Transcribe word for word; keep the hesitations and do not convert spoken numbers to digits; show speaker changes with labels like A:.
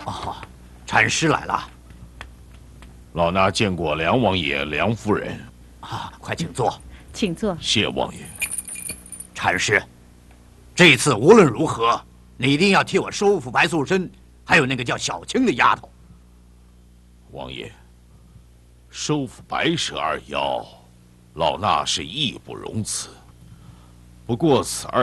A: 哦，禅师来了。
B: 老衲见过梁王爷、梁夫人。
A: 啊，快请坐。
C: 请坐。
B: 谢王爷。
A: 禅师，这次无论如何，你一定要替我收服白素贞，还有那个叫小青的丫头。
B: 王爷，收服白蛇二妖，老衲是义不容辞。不过此二